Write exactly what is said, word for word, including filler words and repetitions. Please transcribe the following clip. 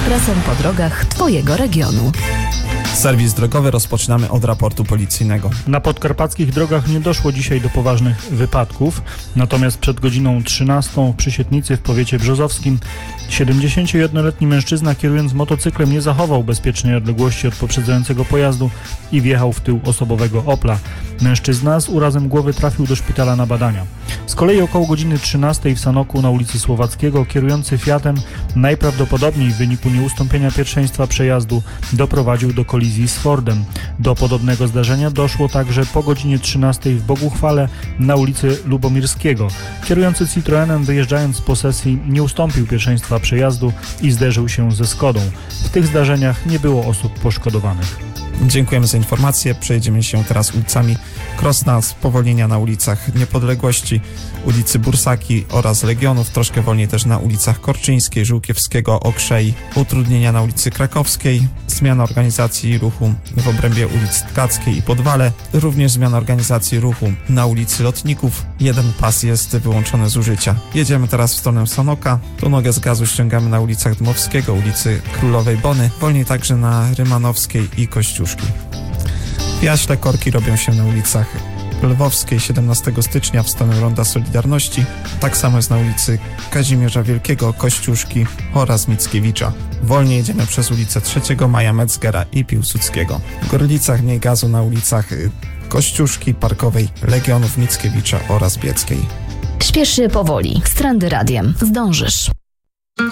ekspresem po drogach Twojego regionu. Serwis drogowy rozpoczynamy od raportu policyjnego. Na podkarpackich drogach nie doszło dzisiaj do poważnych wypadków, natomiast przed godziną trzynastą przy Sietnicy w powiecie brzozowskim siedemdziesięciojednoletni mężczyzna, kierując motocyklem, nie zachował bezpiecznej odległości od poprzedzającego pojazdu i wjechał w tył osobowego Opla. Mężczyzna z urazem głowy trafił do szpitala na badania. Z kolei około godziny trzynastej w Sanoku na ulicy Słowackiego kierujący Fiatem najprawdopodobniej w wyniku nieustąpienia pierwszeństwa przejazdu doprowadził do kolizji z Fordem. Do podobnego zdarzenia doszło także po godzinie trzynastej w Boguchwale na ulicy Lubomirskiego. Kierujący Citroenem, wyjeżdżając z posesji, nie ustąpił pierwszeństwa przejazdu i zderzył się ze Skodą. W tych zdarzeniach nie było osób poszkodowanych. Dziękujemy za informację. Przejedziemy się teraz ulicami Krosna. Spowolnienia na ulicach Niepodległości, ulicy Bursaki oraz Legionów. Troszkę wolniej też na ulicach Korczyńskiej, Żółkiewskiego, Okrzei. Utrudnienia na ulicy Krakowskiej. Zmiana organizacji ruchu w obrębie ulic Tkackiej i Podwale. Również zmiana organizacji ruchu na ulicy Lotników. Jeden pas jest wyłączony z użycia. Jedziemy teraz w stronę Sanoka. Tu nogę z gazu ściągamy na ulicach Dmowskiego, ulicy Królowej Bony. Wolniej także na Rymanowskiej i Kościuszki. W Jaśle korki robią się na ulicach Lwowskiej siedemnastego stycznia w stronę Ronda Solidarności. Tak samo jest na ulicy Kazimierza Wielkiego, Kościuszki oraz Mickiewicza. Wolniej jedziemy przez ulicę trzeciego maja, Metzgera i Piłsudskiego. W Gorlicach mniej gazu na ulicach Kościuszki, Parkowej, Legionów, Mickiewicza oraz Bieckiej. Śpiesz się powoli. Z Trendy Radiem. Zdążysz.